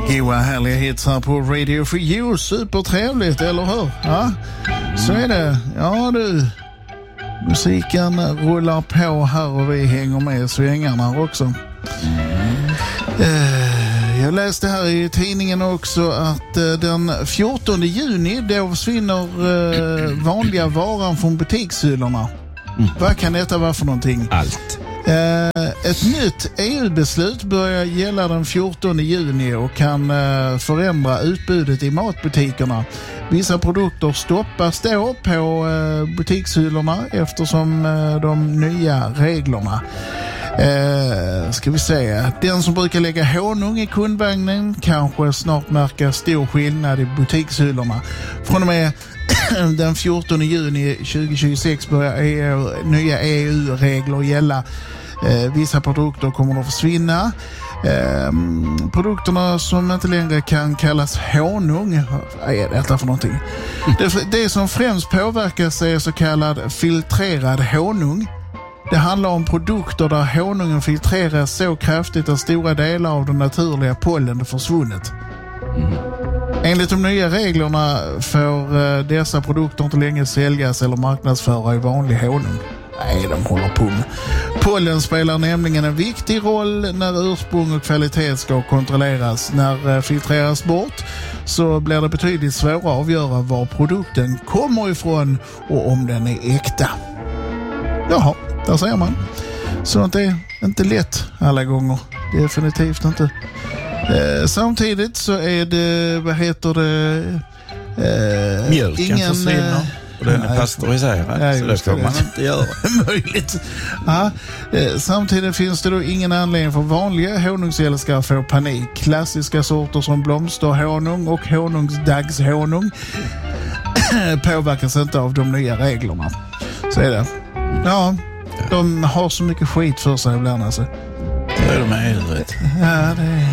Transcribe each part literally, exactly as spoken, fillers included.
Goa härliga hits här på Radio for You. Supertrevligt, eller hur? Ja, så är det. Ja du, musiken rullar på här och vi hänger med i svängarna också. Uh, jag läste här i tidningen också att uh, den fjortonde juni då försvinner uh, vanliga varan från butikshyllorna. Mm. Vad kan detta vara för någonting? Allt. Uh, ett nytt E U-beslut börjar gälla den fjortonde juni och kan uh, förändra utbudet i matbutikerna. Vissa produkter stoppas då på uh, butikshyllorna eftersom uh, de nya reglerna. Uh, ska vi se. Den som brukar lägga honung i kundvagnen kanske snart märker stor skillnad i butikshyllorna. Från och med den fjortonde juni tjugohundratjugosex börjar E U, nya E U-regler gälla. Eh, vissa produkter kommer att försvinna. Eh, produkterna som inte längre kan kallas honung. Vad är detta för någonting? Det, det som främst påverkas är så kallad filtrerad honung. Det handlar om produkter där honungen filtreras så kraftigt att stora delar av den naturliga pollen försvunnit. Mm. Enligt de nya reglerna får uh, dessa produkter inte längre säljas eller marknadsföra i vanlig honung. Nej, de håller på med. Pollen spelar nämligen en viktig roll när ursprung och kvalitet ska kontrolleras. När uh, filtreras bort så blir det betydligt svårare att avgöra var produkten kommer ifrån och om den är äkta. Jaha, där ser man. Sånt är inte lätt alla gånger. Definitivt inte. Eh, samtidigt så är det, vad heter det? Eh, Mjölken ingen, försvinner och den är pasteuriserad. Nej, så det får man inte göra. Möjligt. Ja, eh, samtidigt finns det då ingen anledning för vanliga honungsälskare att få panik. Klassiska sorter som blomsterhonung och honungsdagshonung påverkas inte av de nya reglerna. Så är det. Ja, de har så mycket skit för sig ibland alltså. Det är de äldre. Ja, det är...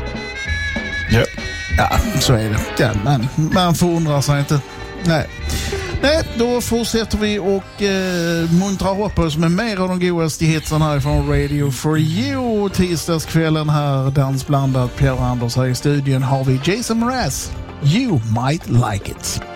Ja. Ja, så är det. Ja, man, man förundrar sig inte. Nej. Nej, då fortsätter vi och eh, muntrar upp oss med mer av de godaste hitsen här från Radio for You. Tisdagskvällen här, dansblandat. Pierre Anders här i studion har vi Jason Mraz. You might like it.